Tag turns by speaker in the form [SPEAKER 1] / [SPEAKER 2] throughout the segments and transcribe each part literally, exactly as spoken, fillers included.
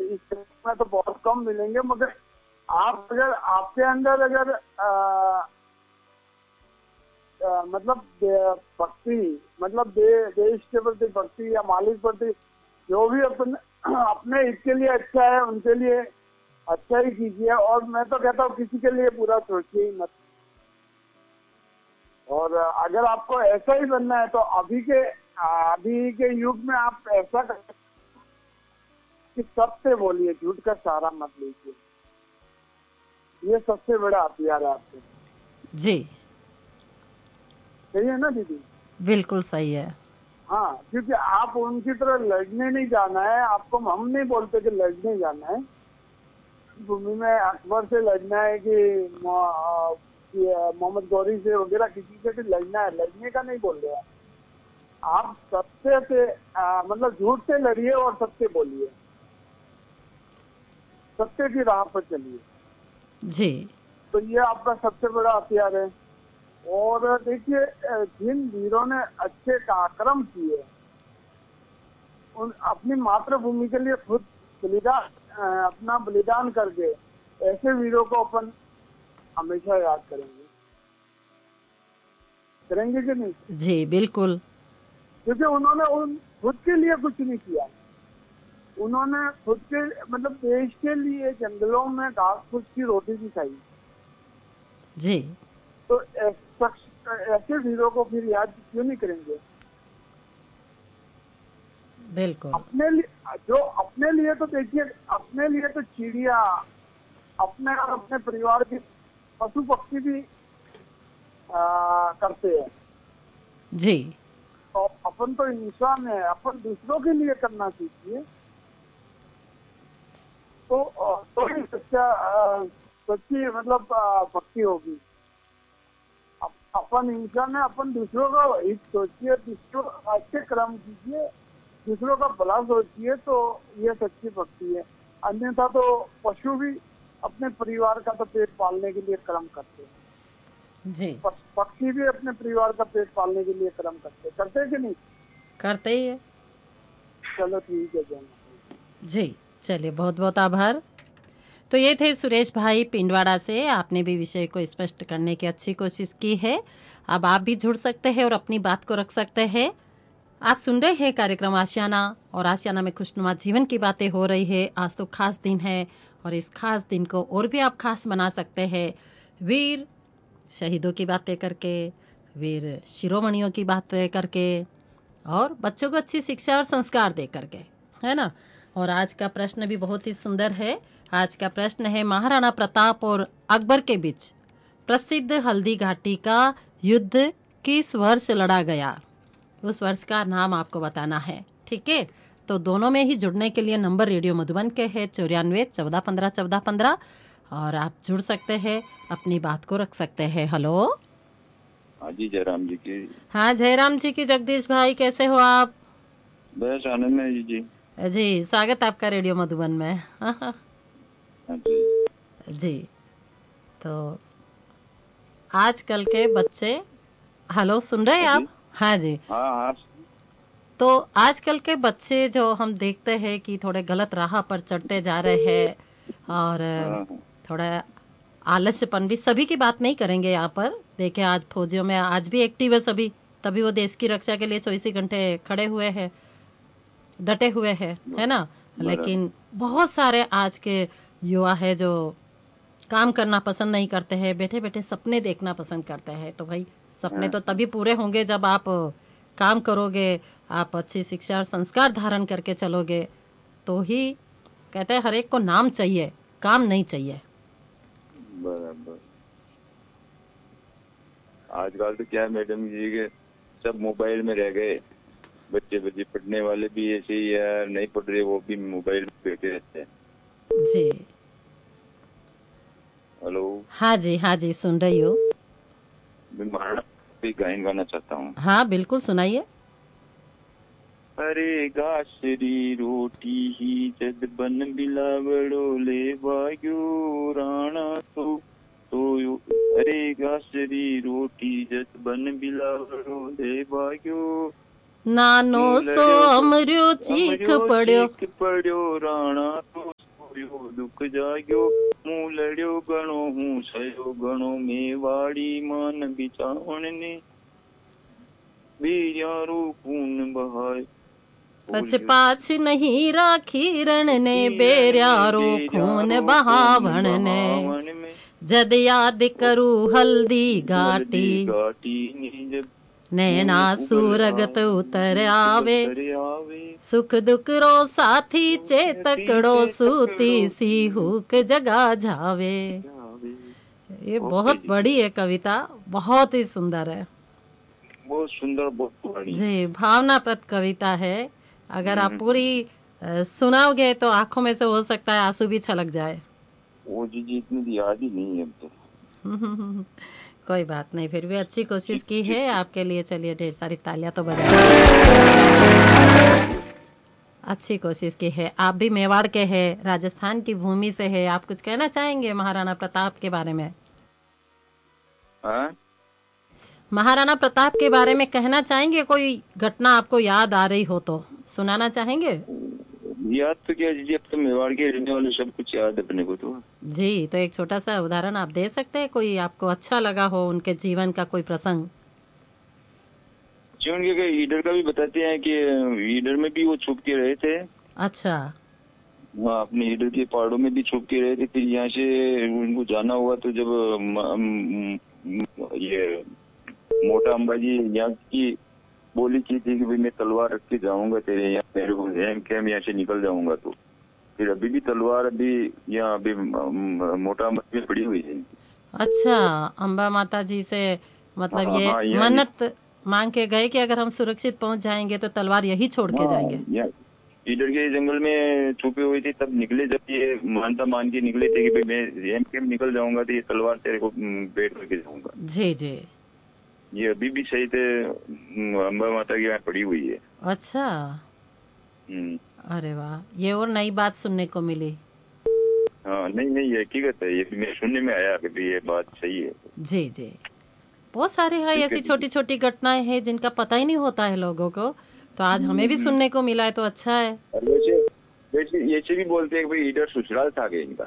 [SPEAKER 1] इस में तो बहुत कम मिलेंगे, मगर आप अगर आपके अंदर अगर आ, आ, मतलब दे- भक्ति, मतलब दे, देश के प्रति भक्ति या मालिक प्रति जो भी अपन अपने हित के लिए अच्छा है उनके लिए अच्छा ही कीजिए। और मैं तो कहता हूँ किसी के लिए बुरा सोचिए ही मत। और अगर आपको ऐसा ही बनना है तो अभी के अभी के युग में आप ऐसा कर कि सत्य बोलिए, झूठ का सहारा मत लीजिए। ये सबसे बड़ा हथियार है आपके।
[SPEAKER 2] जी
[SPEAKER 1] सही है ना दीदी?
[SPEAKER 2] बिल्कुल सही है।
[SPEAKER 1] हाँ, क्योंकि आप उनकी तरह लड़ने नहीं जाना है। आपको हम नहीं बोलते कि लड़ने जाना है भूमि में, अकबर से लड़ना है कि मो- ये मोहम्मद गौरी से वगैरह किसी से भी लड़ना है, लड़ने का नहीं बोल रहे हैं। आप सत्य से आ, मतलब झूठ से लड़िए और सत्य बोलिए, सत्य की राह पर चलिए।
[SPEAKER 2] जी
[SPEAKER 1] तो ये आपका सबसे बड़ा हथियार है। और देखिए अ, जिन वीरों ने अच्छे पराक्रम किए, उन अपनी मातृभूमि के लिए खुद बलिदान अ, अपना बलिदान करके, ऐसे वीरों को अपन हमेशा याद करेंगे। करेंगे कि नहीं?
[SPEAKER 2] जी बिल्कुल।
[SPEAKER 1] क्योंकि उन्होंने उन खुद के लिए कुछ नहीं किया। उन्होंने खुद के मतलब देश के लिए जंगलों में घास फूस की रोटी भी खाई।
[SPEAKER 2] जी
[SPEAKER 1] तो ऐसे ऐसे वीरों को फिर याद क्यों नहीं करेंगे?
[SPEAKER 2] बिल्कुल।
[SPEAKER 1] अपने लिए, जो अपने लिए तो देखिए, अपने लिए तो चिड़िया, अपने और अपने परिवार की पशु पक्षी भी आ, करते हैं।
[SPEAKER 2] जी
[SPEAKER 1] तो अपन तो इंसान है, अपन दूसरों के लिए करना सीखिए। तो आ, तो ही सच्चा आ, सच्ची मतलब आ, भक्ति होगी। अप- अपन इंसान है, अपन दूसरों का हित सोचिए, दूसरों का अच्छे कर्म कीजिए, दूसरों का भला सोचिए, तो ये सच्ची भक्ति है। अन्यथा तो पशु भी अपने परिवार का तो पेट पालने के लिए कर्म करते हैं।
[SPEAKER 2] जी
[SPEAKER 1] पक्ष- पक्षी भी अपने परिवार का पेट पालने के लिए कर्म करते हैं, करते हैं कि नहीं?
[SPEAKER 2] करते ही है।
[SPEAKER 1] चलो ठीक है, जय माता दी।
[SPEAKER 2] जी चलिए, बहुत बहुत आभार। तो ये थे सुरेश भाई पिंडवाड़ा से। आपने भी विषय को स्पष्ट करने की अच्छी कोशिश की है। अब आप भी जुड़ सकते हैं और अपनी बात को रख सकते हैं। आप सुन रहे हैं कार्यक्रम आशियाना, और आशियाना में खुशनुमा जीवन की बातें हो रही है। आज तो खास दिन है, और इस खास दिन को और भी आप खास बना सकते हैं वीर शहीदों की बातें करके, वीर शिरोमणियों की बातें करके, और बच्चों को अच्छी शिक्षा और संस्कार दे करके, है ना। और आज का प्रश्न भी बहुत ही सुंदर है। आज का प्रश्न है, महाराणा प्रताप और अकबर के बीच प्रसिद्ध हल्दी घाटी का युद्ध किस वर्ष लड़ा गया? उस वर्ष का नाम आपको बताना है, ठीक है। तो दोनों में ही जुड़ने के लिए नंबर रेडियो मधुबन के है चौरानवे चौदह पंद्रह चौदह पंद्रह, और आप जुड़ सकते हैं, अपनी बात को रख सकते हैं। हेलो।
[SPEAKER 3] हाँ जी, जयराम जी की।
[SPEAKER 2] हाँ जयराम जी की। जगदीश भाई कैसे हो आप?
[SPEAKER 3] बस आनंद में जी जी।
[SPEAKER 2] जी स्वागत आपका रेडियो मधुबन में।
[SPEAKER 3] हाँ जी
[SPEAKER 2] जी। तो आजकल के बच्चे, हेलो सुन रहे हैं
[SPEAKER 3] हाँ जी।
[SPEAKER 2] आप? हाँ जी।
[SPEAKER 3] हाँ हाँ।
[SPEAKER 2] तो आजकल के बच्चे जो हम देखते हैं कि थोड़े गलत राह पर चढ़ते जा रहे हैं, और
[SPEAKER 3] हाँ हाँ।
[SPEAKER 2] थोड़ा आलस्यपन भी, सभी की बात नहीं करेंगे यहाँ पर। देखे आज फौजियों में आज भी एक्टिव है सभी, तभी वो देश की रक्षा के लिए चौबीस घंटे खड़े हुए हैं, डटे हुए हैं, है ना।
[SPEAKER 3] बराबर।
[SPEAKER 2] लेकिन बहुत सारे आज के युवा है जो काम करना पसंद नहीं करते हैं, बैठे बैठे सपने देखना पसंद करते हैं। तो भाई सपने
[SPEAKER 3] हाँ
[SPEAKER 2] तो
[SPEAKER 3] हाँ।
[SPEAKER 2] तभी पूरे होंगे जब आप काम करोगे, आप अच्छी शिक्षा और संस्कार धारण करके चलोगे, तो ही कहते हैं हर एक को नाम चाहिए, काम नहीं चाहिए।
[SPEAKER 3] बराबर। आजकल तो क्या है मैडम जी के, सब मोबाइल में रह गए। बच्चे बच्चे पढ़ने वाले भी ऐसे ही है, नहीं पढ़ रहे वो भी मोबाइल में बैठे रहते हैं।
[SPEAKER 2] जी
[SPEAKER 3] हेलो।
[SPEAKER 2] हाँ जी, हाँ जी सुन रही हूँ।
[SPEAKER 3] मैं महाराणा भी गायन गाना चाहता हूँ।
[SPEAKER 2] हाँ बिल्कुल सुनाइए।
[SPEAKER 3] अरे गासरी रोटी ही जद बन बिलावड़ो ले वायु राणा तो तो अरे गासरी रोटी जद बन बिलावड़ो ले वायु
[SPEAKER 2] नानो सो
[SPEAKER 3] लड़ो
[SPEAKER 2] अमरु चीख
[SPEAKER 3] अमरो
[SPEAKER 2] पड़ो।
[SPEAKER 3] चीख पड़ो राणा तो होयो दुख जाग्यो मुँह लड़्यो गणो हूँ सयो गणो मेवाड़ी मान बिचावण ने वीर्यारू खून बहाय
[SPEAKER 2] पछ पाछ नहीं राखी रण ने बेर्यारो खून बहावण ने जद याद करू हल्दी घाटी नैना सूरगत उतर आवे सुख दुख रो साथी चेतकड़ो सूती सी हुक जगा जावे। ये बहुत बड़ी है कविता, बहुत ही सुंदर है,
[SPEAKER 3] बहुत सुंदर, बहुत बड़ी
[SPEAKER 2] जी, भावनाप्रद कविता है। अगर आप पूरी सुनाओगे तो आंखों में से हो सकता है आंसू भी छलक जाए।
[SPEAKER 3] वो जी जी इतनी याद ही नहीं है अब तो।
[SPEAKER 2] कोई बात नहीं, फिर भी अच्छी कोशिश की है आपके लिए। चलिए ढेर सारी तालियां तो बजा। अच्छी कोशिश की है। आप भी मेवाड़ के हैं, राजस्थान की भूमि से है। आप कुछ कहना चाहेंगे महाराणा प्रताप के बारे में?
[SPEAKER 3] हाँ?
[SPEAKER 2] महाराणा प्रताप के बारे में कहना चाहेंगे? कोई घटना आपको याद आ रही हो तो सुनाना चाहेंगे?
[SPEAKER 3] याद तो क्या जी, अब तो मेवाड़ के रहने वाले सब कुछ याद अपने को तो। जी,
[SPEAKER 2] तो एक छोटा सा उदाहरण आप दे सकते हैं? कोई आपको अच्छा लगा हो उनके जीवन का कोई प्रसंग?
[SPEAKER 3] जीवन के ईडर का भी बताते हैं कि ईडर में भी वो छुप के रहे थे।
[SPEAKER 2] अच्छा।
[SPEAKER 3] वहाँ अपने ईडर के पहाड़ों में भी छुप के रहे थे। फिर यहाँ से उनको जाना हुआ तो जब ये मोटा अंबाजी यहाँ की बोली की थी कि भाई मैं तलवार रख के जाऊंगा तेरे यहाँ, मेरे को कैम यहाँ से निकल जाऊंगा, तो फिर अभी भी तलवार अभी यहाँ अभी मोटा अंबाजी में पड़ी हुई है। अच्छा,
[SPEAKER 2] अम्बा माता जी से मतलब हाँ, ये हाँ, मन्नत मांग के गए कि अगर हम सुरक्षित पहुंच जाएंगे तो तलवार यही छोड़ के जाएंगे।
[SPEAKER 3] इधर के जंगल में छुपे हुए थे, तब निकले जब ये मानता मान के निकले थे कि भाई मैं एम के निकल जाऊंगा तो ये तलवार तेरे को पेट करके जाऊंगा।
[SPEAKER 2] जी जी,
[SPEAKER 3] ये अभी भी सही थे, अम्बा माता की यहाँ पड़ी हुई है।
[SPEAKER 2] अच्छा, अरे वाह, ये और नई बात सुनने को मिली।
[SPEAKER 3] हाँ, नहीं नहीं ये हकीकत है, ये मेरे सुनने में आया कि ये बात सही है।
[SPEAKER 2] जी जी, बहुत सारी है ऐसी छोटी छोटी घटनाएं हैं जिनका पता ही नहीं होता है लोगों को, तो आज हमें भी सुनने को मिला है तो अच्छा है।
[SPEAKER 3] वैसे वैसे ये भी बोलते हैं कि भाई इधर ससुराल था क्या इनका?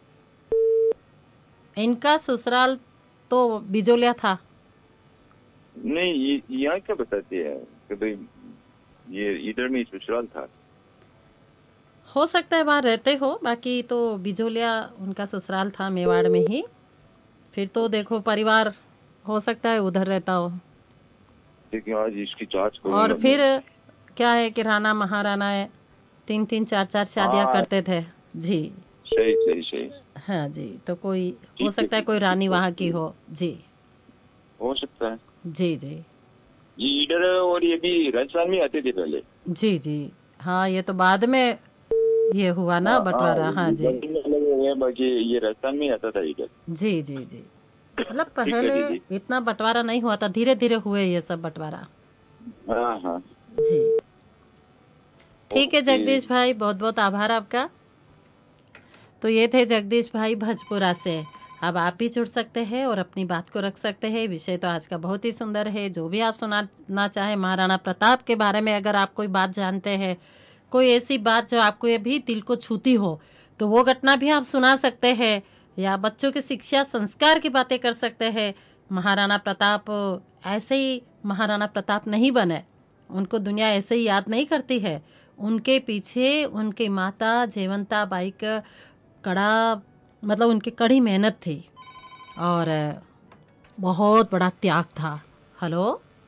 [SPEAKER 2] इनका ससुराल तो बिजोलिया था।
[SPEAKER 3] नहीं, ये यहाँ क्या बताते हैं कि भाई ये इधर में ससुराल था?
[SPEAKER 2] हो सकता है वहाँ रहते हो, बाकी तो बिजोलिया उनका ससुराल था, मेवाड़ में ही। फिर तो देखो परिवार हो सकता है उधर रहता हो।
[SPEAKER 3] लेकिन आज इसकी जांच
[SPEAKER 2] और फिर क्या है कि राणा महाराणा तीन तीन चार चार शादियां करते थे। जी,
[SPEAKER 3] सही सही सही।
[SPEAKER 2] हाँ जी, तो कोई हो सकता है कोई रानी वहाँ की हो। जी,
[SPEAKER 3] हो सकता है।
[SPEAKER 2] जी जी,
[SPEAKER 3] ये इधर और ये भी राजस्थान में आते थे पहले।
[SPEAKER 2] जी जी, हाँ, ये तो बाद में ये हुआ ना बंटवारा। हाँ जी,
[SPEAKER 3] बाकी ये राजस्थान में आता था इधर।
[SPEAKER 2] जी जी जी, मतलब पहले इतना बंटवारा नहीं हुआ था, धीरे धीरे हुए ये सब बंटवारा।
[SPEAKER 3] हाँ हाँ
[SPEAKER 2] जी, ठीक है जगदीश भाई, बहुत बहुत आभार आपका। तो ये थे जगदीश भाई भजपुरा से। अब आप भी जुड़ सकते हैं और अपनी बात को रख सकते हैं। विषय तो आज का बहुत ही सुंदर है, जो भी आप सुनाना चाहे महाराणा प्रताप के बारे में। अगर आप कोई बात जानते हैं, कोई ऐसी बात जो आपको ये भी दिल को छूती हो, तो वो घटना भी आप सुना सकते हैं, या बच्चों की शिक्षा संस्कार की बातें कर सकते हैं। महाराणा प्रताप ऐसे ही महाराणा प्रताप नहीं बने, उनको दुनिया ऐसे ही याद नहीं करती है। उनके पीछे उनकी माता जयवंता बाई का कड़ा मतलब उनकी कड़ी मेहनत थी और बहुत बड़ा त्याग था। हेलो,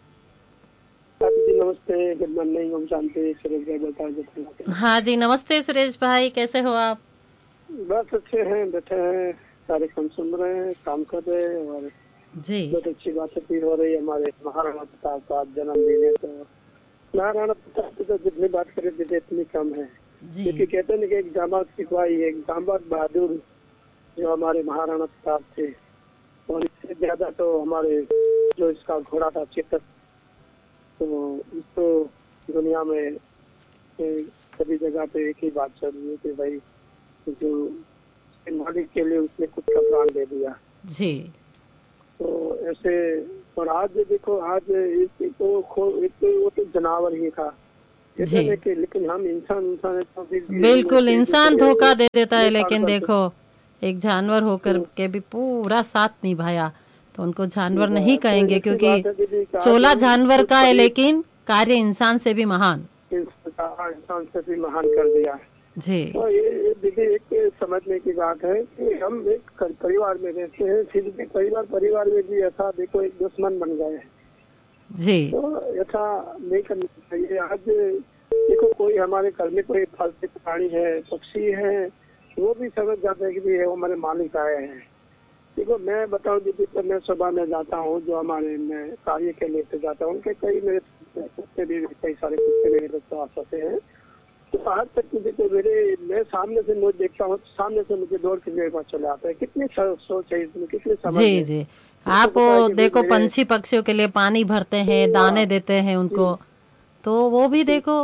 [SPEAKER 1] नमस्ते, गुड मॉर्निंग, हम जानते सुरेश भाई बता।
[SPEAKER 2] हाँ जी, नमस्ते सुरेश भाई, कैसे हो आप?
[SPEAKER 1] बस अच्छे हैं, बैठे हैं, कार्यक्रम सुन रहे हैं, काम कर रहे हैं और
[SPEAKER 2] जी
[SPEAKER 1] बहुत अच्छी बातें हो रही है। हमारे महाराणा प्रताप का जन्मदिन है, तो महाराणा प्रताप की तो जितनी बात करें दीदी इतनी कम है, क्योंकि कहते हैं कि एक जांबाज सिपाही, एक जांबाज बहादुर जो हमारे महाराणा प्रताप थे, और इससे ज्यादा तो हमारे जो इसका घोड़ा था चेतक, तो इसको दुनिया में सभी जगह पे एक ही बात चल रही है कि भाई जो मालिक के लिए उसने खुद का प्राण दे दिया।
[SPEAKER 2] जी,
[SPEAKER 1] तो ऐसे, और आज देखो आज एक तो, एक तो वो तो जनावर ही था,
[SPEAKER 2] जी
[SPEAKER 4] कि लेकिन हम इंसान इंसान है तो फिर भी
[SPEAKER 2] बिल्कुल,
[SPEAKER 4] हम
[SPEAKER 2] इंसान
[SPEAKER 4] दूसरे
[SPEAKER 2] धोखा दे देता है,
[SPEAKER 4] ये
[SPEAKER 2] लेकिन
[SPEAKER 4] काम करते
[SPEAKER 2] देखो एक जानवर होकर के भी पूरा साथ निभाया, तो उनको जानवर नहीं
[SPEAKER 4] हैं। तो
[SPEAKER 2] कहेंगे,
[SPEAKER 4] ऐसी
[SPEAKER 2] क्योंकि
[SPEAKER 4] बात है दीदी कि आज
[SPEAKER 2] चोला
[SPEAKER 4] हम
[SPEAKER 2] जानवर
[SPEAKER 4] खुद
[SPEAKER 2] का है
[SPEAKER 4] परि-
[SPEAKER 2] लेकिन कार्य इंसान से भी महान।
[SPEAKER 4] इंसान इंसान से भी महान कर दिया है।
[SPEAKER 2] जी
[SPEAKER 4] तो ये ये दीदी एक समझने की बात है कि हम एक कर- परिवार में रहते हैं, फिर भी परिवार परिवार में भी ऐसा देखो एक दुश्मन बन गए हैं।
[SPEAKER 2] जी
[SPEAKER 4] तो ऐसा नहीं करना चाहिए। आज देखो कोई हमारे घर में कोई पालतू प्राणी है, पक्षी है, वो भी समझ जाते हैं कि भी वो हमारे मालिक आए हैं। देखो मैं बताऊं दीदी, तो मैं सुबह में जाता हूँ, जो हमारे मैं कार्य के लिए से जाता हूँ, उनके कई मेरे कुत्ते भी, कई सारे कुत्ते मेरे बच्चे आ सकते हैं। तो आज तक मुझे तो मेरे मैं सामने से मुझे देखता हूँ, सामने से मुझे दौड़ के मेरे पास चले आते हैं। कितनी सोच है इसमें, कितनी समझ
[SPEAKER 2] जी
[SPEAKER 4] है।
[SPEAKER 2] जी
[SPEAKER 4] मुझे
[SPEAKER 2] आप
[SPEAKER 4] पता है
[SPEAKER 2] वो
[SPEAKER 4] कि भी
[SPEAKER 2] देखो
[SPEAKER 4] मेरे
[SPEAKER 2] पंछी पक्षियों के लिए पानी भरते हैं, दाने देते हैं उनको, तो वो भी देखो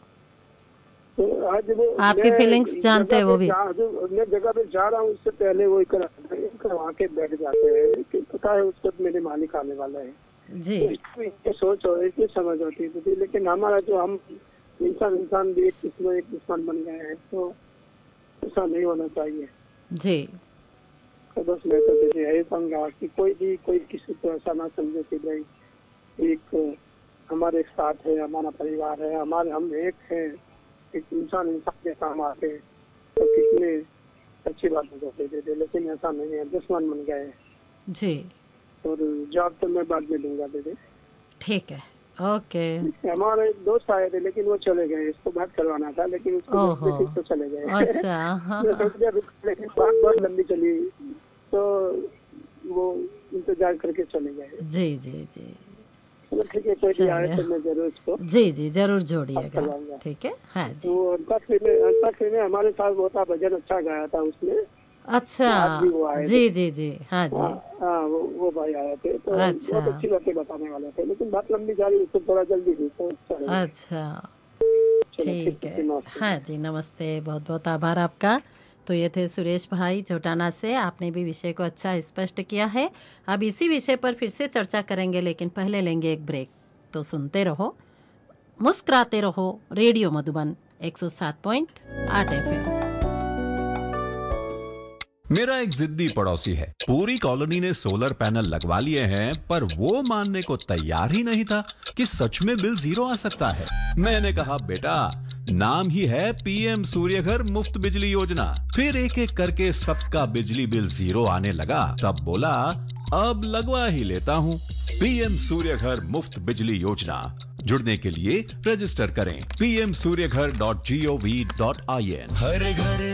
[SPEAKER 4] तो आज वो
[SPEAKER 2] आपकी
[SPEAKER 4] मैं
[SPEAKER 2] फीलिंग्स जानते
[SPEAKER 4] जगह
[SPEAKER 2] हैं वो
[SPEAKER 4] पे
[SPEAKER 2] भी।
[SPEAKER 4] जा जो मैं जगह पे जा रहा हूँ, उससे पहले वो इकर वहाँ के बैठ जाते हैं कि पता है उसको मेरे मालिक आने वाला है।
[SPEAKER 2] जी
[SPEAKER 4] तो इसमें ये सोच और इतनी समझ होती है दीदी। लेकिन हमारा जो हम इंसान इंसान भी एक किस्म एक दुश्मन बन गए हैं, तो ऐसा नहीं होना चाहिए।
[SPEAKER 2] जी
[SPEAKER 4] तो बस मैं तो दीदी यही कहूँगा कि कोई भी कोई किसी को ऐसा ना समझे कि भाई एक हमारे साथ है, हमारा परिवार है, हमारे हम एक है, एक इंसान इंसान के काम आते हैं, तो कितने अच्छी बात हो जाती है। लेकिन ऐसा नहीं है, दुश्मन बन गए।
[SPEAKER 2] जी
[SPEAKER 4] और जॉब तो मैं बाद में दूंगा दीदी।
[SPEAKER 2] ठीक है, ओके।
[SPEAKER 4] हमारे एक दोस्त आए थे, लेकिन वो चले गए, इसको बात करवाना था, लेकिन उसको
[SPEAKER 2] ओहो
[SPEAKER 4] देखते तो चले गए।
[SPEAKER 2] अच्छा हाँ
[SPEAKER 4] मैं
[SPEAKER 2] हाँ
[SPEAKER 4] सोच लिया रुक, लेकिन बात बहुत लंबी चली, तो वो इंतजार करके चले गए।
[SPEAKER 2] जी जी जी
[SPEAKER 4] चलो ठीक है, कोई भी आए
[SPEAKER 2] चलिए
[SPEAKER 4] तो मैं जरूर इसको
[SPEAKER 2] जी जी जरूर
[SPEAKER 4] बात
[SPEAKER 2] जोड़िएगा,
[SPEAKER 4] करवाऊंगा।
[SPEAKER 2] ठीक है। हाँ जी
[SPEAKER 4] वो अंताक्षरी में अंताक्षरी में हमारे साथ वो था, भजन अच्छा गाया था उसने।
[SPEAKER 2] अच्छा
[SPEAKER 4] आज भी वो आए थे।
[SPEAKER 2] जी जी जी हाँ जी
[SPEAKER 4] हाँ हाँ, वो वो भाई आए थे, तो
[SPEAKER 2] अच्छा
[SPEAKER 4] बहुत अच्छी बातें बताने वाले थे, लेकिन बात लंबी जा रही, उसको थोड़ा जल्दी हुई तो चलो।
[SPEAKER 2] अच्छा
[SPEAKER 4] चलो
[SPEAKER 2] ठीक है।
[SPEAKER 4] नमस्ते।
[SPEAKER 2] हाँ जी नमस्ते, बहुत बहुत आभार आपका। तो ये थे सुरेश भाई जोटाना से, आपने भी विषय को अच्छा स्पष्ट किया है। अब इसी विषय पर फिर से चर्चा करेंगे, लेकिन पहले लेंगे एक ब्रेक। तो सुनते रहो, मुस्कुराते रहो, रेडियो मधुबन एक सौ सात पॉइंट आठ एफ एम।
[SPEAKER 5] मेरा एक जिद्दी पड़ोसी है, पूरी कॉलोनी ने सोलर पैनल लगवा लिए हैं, पर वो मानने को तैयार ही नहीं था कि सच में बिल जीरो आ सकता है। मैंने कहा बेटा, नाम ही है पीएम सूर्यघर मुफ्त बिजली योजना। फिर एक एक करके सबका बिजली बिल जीरो आने लगा, तब बोला अब लगवा ही लेता हूँ। पीएम सूर्यघर मुफ्त बिजली योजना, जुड़ने के लिए रजिस्टर करें P M Surya Ghar dot G O V dot I N.
[SPEAKER 6] हर घर